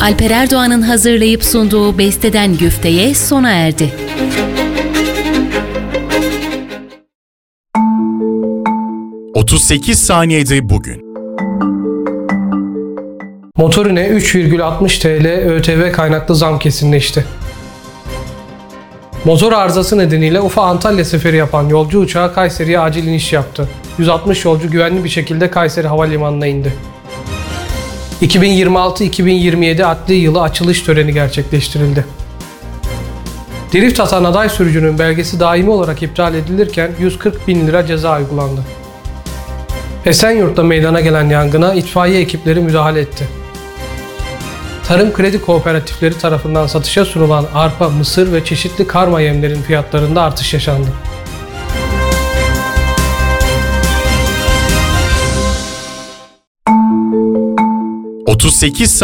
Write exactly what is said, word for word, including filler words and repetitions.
Alper Erdoğan'ın hazırlayıp sunduğu Beste'den Güfte'ye sona erdi. otuz sekiz saniyede bugün. Motorine üç virgül altmış TL ÖTV kaynaklı zam kesinleşti. Motor arızası nedeniyle Urfa Antalya seferi yapan yolcu uçağı Kayseri'ye acil iniş yaptı. yüz altmış yolcu güvenli bir şekilde Kayseri Havalimanı'na indi. iki bin yirmi altı iki bin yirmi yedi adli yılı açılış töreni gerçekleştirildi. Drift atan aday sürücünün belgesi daimi olarak iptal edilirken yüz kırk bin lira ceza uygulandı. Esenyurt'ta meydana gelen yangına itfaiye ekipleri müdahale etti. Tarım kredi kooperatifleri tarafından satışa sunulan arpa, mısır ve çeşitli karma yemlerin fiyatlarında artış yaşandı. otuz sekiz